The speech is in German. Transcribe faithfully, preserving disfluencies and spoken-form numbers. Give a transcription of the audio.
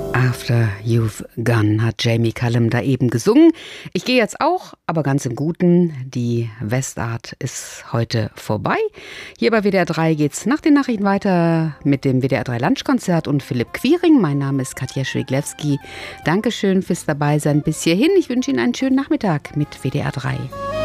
After You've Gone hat Jamie Cullum da eben gesungen. Ich gehe jetzt auch, aber ganz im Guten. Die Westart ist heute vorbei. Hier bei W D R drei geht's nach den Nachrichten weiter mit dem W D R drei Lunchkonzert und Philipp Quiring. Mein Name ist Katja Schwiglewski. Dankeschön fürs Dabeisein bis hierhin. Ich wünsche Ihnen einen schönen Nachmittag mit W D R drei.